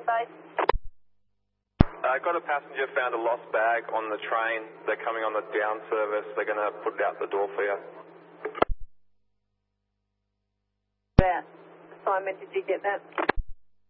base. I got a passenger found a lost bag on the train. They're coming on the down service. They're going to put it out the door for you. Where? Assignment, did you get that?